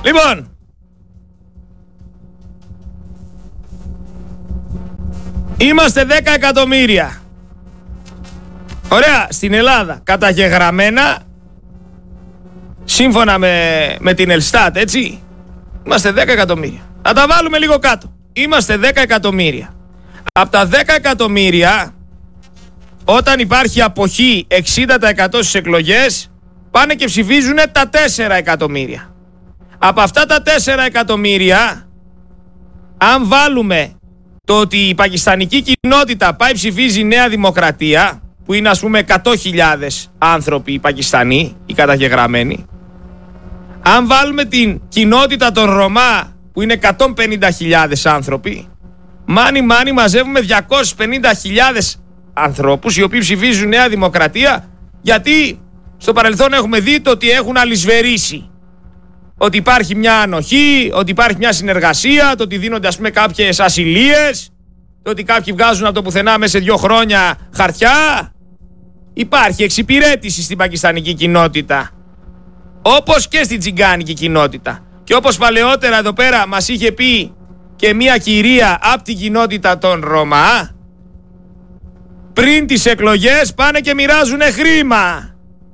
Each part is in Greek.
Λοιπόν, είμαστε 10 εκατομμύρια. Ωραία, στην Ελλάδα καταγεγραμμένα, σύμφωνα με την Ελστάτ, έτσι, είμαστε 10 εκατομμύρια. Θα τα βάλουμε λίγο κάτω. Είμαστε 10 εκατομμύρια. Από τα 10 εκατομμύρια, όταν υπάρχει αποχή 60% στις εκλογές, πάνε και ψηφίζουν τα 4 εκατομμύρια. Από αυτά τα 4 εκατομμύρια, αν βάλουμε το ότι η πακιστανική κοινότητα πάει ψηφίζει Νέα Δημοκρατία, που είναι ας πούμε 100.000 άνθρωποι οι Πακιστανοί, οι καταγεγραμμένοι, αν βάλουμε την κοινότητα των Ρωμά, που είναι 150.000 άνθρωποι, μάνι μαζεύουμε 250.000 ανθρώπους οι οποίοι ψηφίζουν Νέα Δημοκρατία, γιατί στο παρελθόν έχουμε δει το ότι έχουν αλυσβερίσει. Ότι υπάρχει μια ανοχή, ότι υπάρχει μια συνεργασία, το ότι δίνονται ας πούμε κάποιες ασυλίες, το ότι κάποιοι βγάζουν από το πουθενά μέσα σε 2 χρόνια χαρτιά. Υπάρχει εξυπηρέτηση στην πακιστανική κοινότητα, όπως και στην τσιγκάνικη κοινότητα. Και όπως παλαιότερα εδώ πέρα μας είχε πει και μια κυρία από την κοινότητα των Ρωμά, πριν τις εκλογές πάνε και μοιράζουνε χρήμα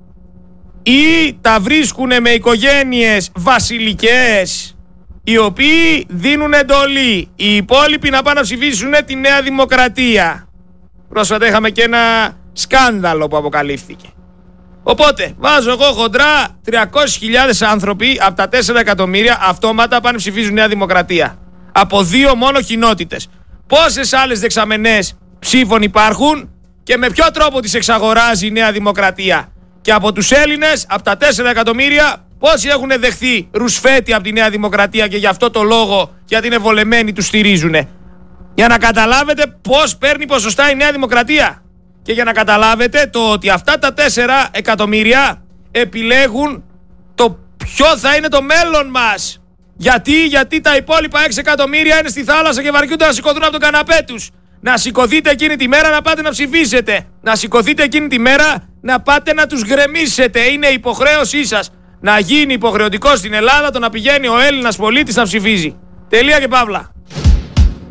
ή τα βρίσκουνε με οικογένειες βασιλικές οι οποίοι δίνουν εντολή οι υπόλοιποι να πάνε να ψηφίσουν τη Νέα Δημοκρατία. Πρόσφατα είχαμε και ένα σκάνδαλο που αποκαλύφθηκε. Οπότε βάζω εγώ χοντρά 300.000 άνθρωποι από τα 4 εκατομμύρια αυτόματα πάνε ψηφίζουν Νέα Δημοκρατία. Από 2 μόνο κοινότητες. Πόσες άλλες δεξαμενές ψήφων υπάρχουν και με ποιο τρόπο τις εξαγοράζει η Νέα Δημοκρατία? Και από τους Έλληνες, από τα 4 εκατομμύρια, πόσοι έχουν δεχθεί ρουσφέτη από τη Νέα Δημοκρατία και γι' αυτό το λόγο, γιατί είναι βολεμένοι, τους στηρίζουνε. Για να καταλάβετε πώς παίρνει ποσοστά η Νέα Δημοκρατία. Και για να καταλάβετε το ότι αυτά τα 4 εκατομμύρια επιλέγουν το ποιο θα είναι το μέλλον μας. Γιατί τα υπόλοιπα 6 εκατομμύρια είναι στη θάλασσα και βαριούνται να σηκωθούν από τον καναπέ τους. Να σηκωθείτε εκείνη τη μέρα να πάτε να ψηφίσετε. Να σηκωθείτε εκείνη τη μέρα να πάτε να τους γκρεμίσετε. Είναι υποχρέωσή σας να γίνει υποχρεωτικό στην Ελλάδα το να πηγαίνει ο Έλληνας πολίτης να ψηφίζει. Τελεία και παύλα.